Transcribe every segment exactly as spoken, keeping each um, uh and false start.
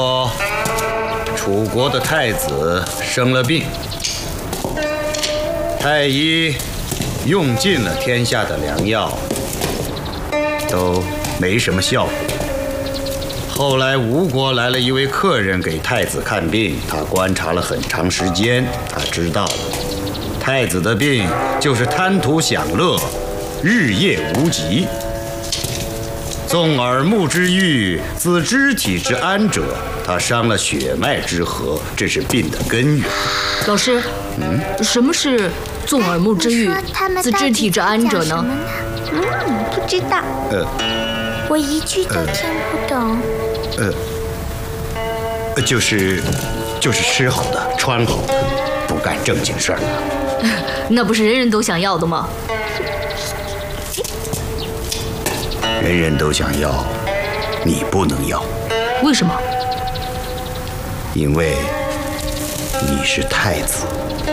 楚国的太子生了病，太医用尽了天下的良药，都没什么效果。后来吴国来了一位客人给太子看病，他观察了很长时间，他知道了太子的病就是贪图享乐，日夜无极。纵耳目之欲，自肢体之安者，他伤了血脉之和，这是病的根源。 老师，嗯，什么是纵耳目之欲，自肢体之安者呢？ 嗯，不知道。 呃， 我一句都听不懂。 呃，就是就是吃好的，穿好的，不干正经事儿。 那不是人人都想要的吗？ 人人都想要，你不能要。 为什么？ 因为你是太子。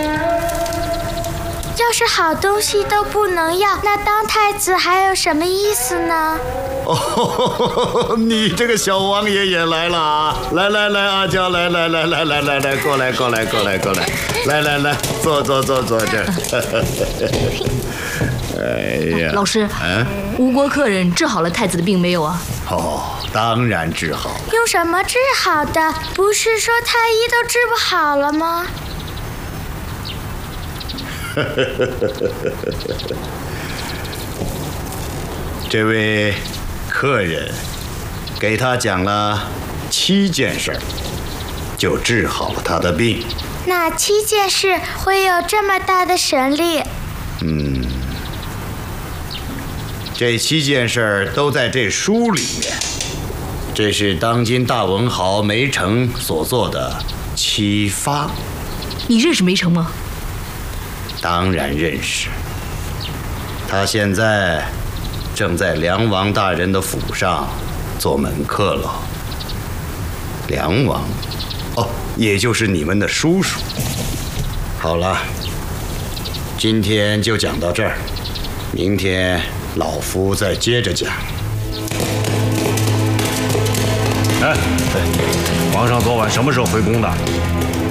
要是好东西都不能要，那当太子还有什么意思呢？ 哦，你这个小王爷也来了啊！来来来，阿娇，来来来来来来来，过来过来过来过来，来来来，坐坐坐坐这儿。哎呀， 老师， 嗯， 吴国客人治好了太子的病没有啊？ 哦，当然治好了。 用什么治好的？不是说太医都治不好了吗？ 这位客人给他讲了七件事儿，就治好了他的病。 哪七件事会有这么大的神力？ 嗯，这七件事儿都在这书里面。这是当今大文豪梅城所做的七发。 你认识梅城吗？ 当然认识。他现在正在梁王大人的府上做门客了。梁王，哦，也就是你们的叔叔。好了，今天就讲到这儿，明天老夫再接着讲。 哎，皇上昨晚什么时候回宫的？